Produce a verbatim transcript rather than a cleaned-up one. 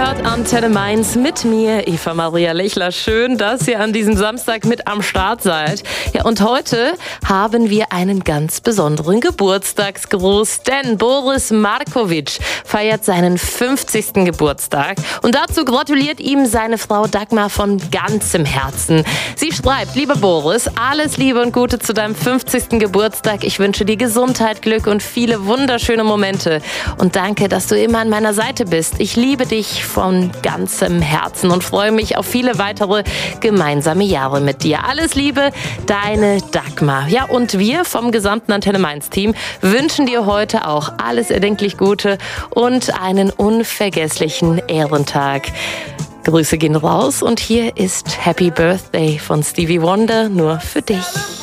hört Antenne Mainz mit mir, Eva Maria Lechler. Schön, dass ihr an diesem Samstag mit am Start seid. Ja, und heute haben wir einen ganz besonderen Geburtstagsgruß, denn Boris Markovic feiert seinen fünfzigsten Geburtstag. Und dazu gratuliert ihm seine Frau Dagmar von ganzem Herzen. Sie schreibt: Lieber Boris, alles Liebe und Gute zu deinem fünfzigsten Geburtstag. Ich wünsche dir Gesundheit, Glück und viele wunderschöne Momente. Und danke, dass du immer an meiner Seite bist. Ich liebe dich von ganzem Herzen und freue mich auf viele weitere gemeinsame Jahre mit dir. Alles Liebe, deine Dagmar. Ja, und wir vom gesamten Antenne Mainz Team wünschen dir heute auch alles erdenklich Gute und einen unvergesslichen Ehrentag. Grüße gehen raus und hier ist Happy Birthday von Stevie Wonder nur für dich.